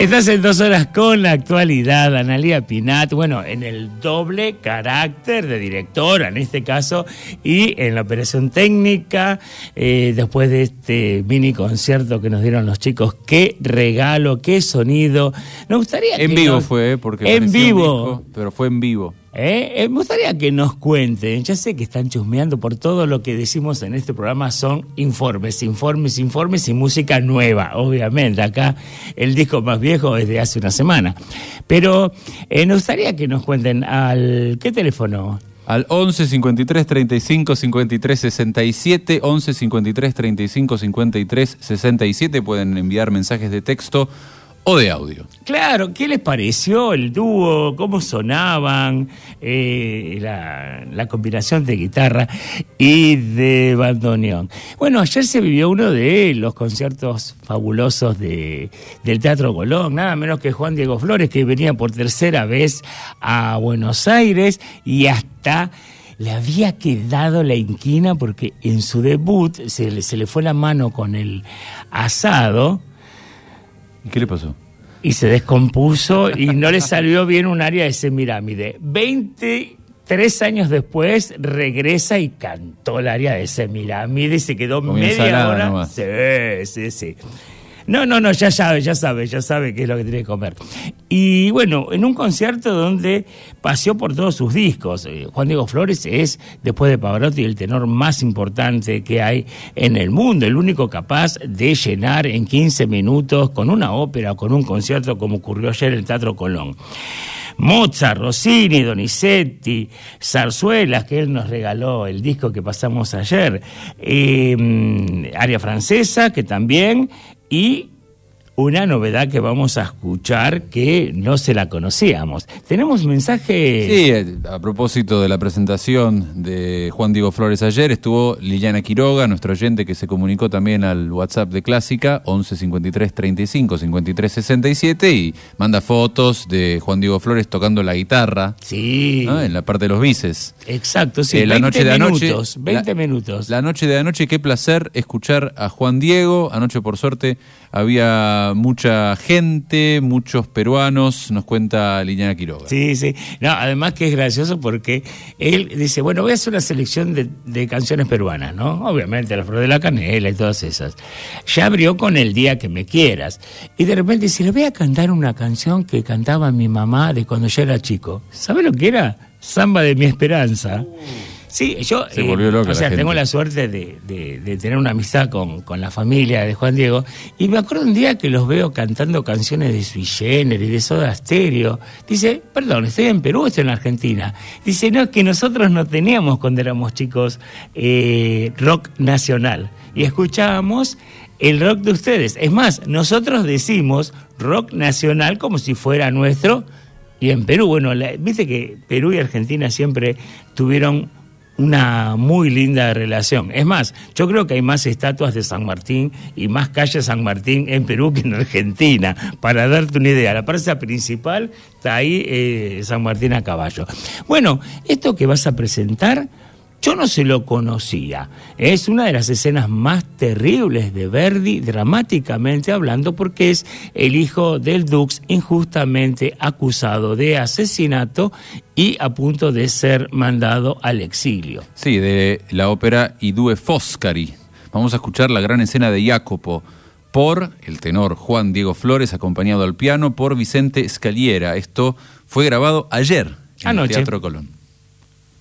Estás en 2 horas con la actualidad, Analía Pinat, bueno, en el doble carácter de directora en este caso y en la operación técnica, después de este mini concierto que nos dieron los chicos, qué regalo, qué sonido. Nos gustaría en que vivo nos... fue, porque en vivo, disco, pero fue en vivo. Me gustaría que nos cuenten, ya sé que están chusmeando por todo lo que decimos en este programa, son informes y música nueva, obviamente, acá el disco más viejo es de hace una semana, pero nos gustaría que nos cuenten al... ¿qué teléfono? Al 11 53 35 53 67, 11 53 35 53 67 pueden enviar mensajes de texto o de audio. Claro, ¿qué les pareció el dúo? ¿Cómo sonaban? La combinación de guitarra y de bandoneón. Bueno, ayer se vivió uno de los conciertos fabulosos del Teatro Colón, nada menos que Juan Diego Flores, que venía por tercera vez a Buenos Aires y hasta... le había quedado la inquina porque en su debut se le fue la mano con el asado. ¿Y qué le pasó? Y se descompuso y no le salió bien un área de Semirámide. 23 años después regresa y cantó el área de Semirámide y se quedó media hora. Nomás. Sí. No, ya sabe qué es lo que tiene que comer. Y bueno, en un concierto donde paseó por todos sus discos. Juan Diego Flores es, después de Pavarotti, el tenor más importante que hay en el mundo, el único capaz de llenar en 15 minutos con una ópera o con un concierto como ocurrió ayer en el Teatro Colón. Mozart, Rossini, Donizetti, zarzuelas que él nos regaló, el disco que pasamos ayer, aria francesa que también, y una novedad que vamos a escuchar que no se la conocíamos. Tenemos mensajes... Sí, a propósito de la presentación de Juan Diego Flores ayer, estuvo Liliana Quiroga, nuestro oyente que se comunicó también al WhatsApp de Clásica, 11 53 35 53 67, y manda fotos de Juan Diego Flores tocando la guitarra. Sí. ¿No? En la parte de los bises. Exacto, sí. 20 minutos. La noche de anoche, qué placer escuchar a Juan Diego. Anoche, por suerte, había mucha gente, muchos peruanos, nos cuenta Liliana Quiroga. Sí. No, además que es gracioso porque él dice, bueno, voy a hacer una selección de canciones peruanas, ¿no? Obviamente, La Flor de la Canela y todas esas. Ya abrió con El Día que me quieras. Y de repente dice, le voy a cantar una canción que cantaba mi mamá de cuando yo era chico. ¿Sabe lo que era? Samba de mi esperanza. Sí, yo se volvió loca la gente. Tengo la suerte de tener una amistad con la familia de Juan Diego, y me acuerdo un día que los veo cantando canciones de Sui Generis, de Soda Stereo. Dice, perdón, ¿estoy en Perú o estoy en Argentina? Dice, no, que nosotros no teníamos cuando éramos chicos rock nacional, y escuchábamos el rock de ustedes. Es más, nosotros decimos rock nacional como si fuera nuestro, y en Perú, bueno, viste que Perú y Argentina siempre tuvieron una muy linda relación. Es más, yo creo que hay más estatuas de San Martín y más calles San Martín en Perú que en Argentina. Para darte una idea, la plaza principal está ahí, San Martín a caballo. Bueno, esto que vas a presentar, yo no se lo conocía. Es una de las escenas más terribles de Verdi, dramáticamente hablando, porque es el hijo del Dux injustamente acusado de asesinato y a punto de ser mandado al exilio. Sí, de la ópera I Due Foscari. Vamos a escuchar la gran escena de Jacopo por el tenor Juan Diego Flores, acompañado al piano por Vicente Scaliera. Esto fue grabado ayer en el Teatro Colón.